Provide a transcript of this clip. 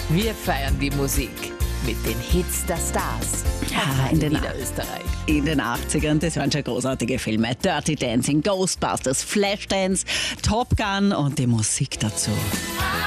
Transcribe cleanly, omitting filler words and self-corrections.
Wir feiern die Musik mit den Hits der Stars. Ja, in Niederösterreich. In den 80ern, das waren schon großartige Filme. Dirty Dancing, Ghostbusters, Flashdance, Top Gun und die Musik dazu.